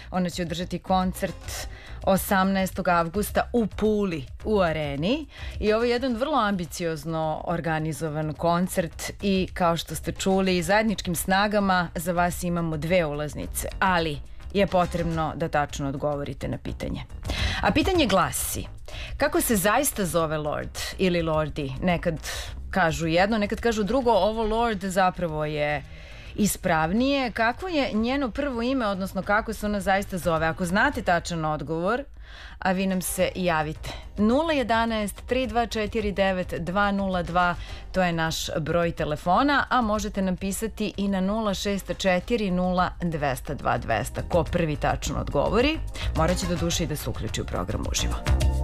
Ona će održati koncert 18. avgusta u Puli, u Areni. I ovo je jedan vrlo ambiciozno organizovan koncert i kao što ste čuli, zajedničkim snagama za vas imamo 2 ulaznice, ali je potrebno da tačno odgovorite na pitanje. A pitanje glasi: kako se zaista zove Lorde ili Lordi? Nekad kažu jedno, nekad kažu drugo. Ovo Lord zapravo je ispravnije. Kako je njeno prvo ime, odnosno kako se ona zaista zove? Ako znate tačan odgovor, a vi nam se javite. 011 3249 202, to je naš broj telefona, a možete nam pisati i na 064 0202 200. Ko prvi tačno odgovori, morat će do duše i da se uključi u program uživo.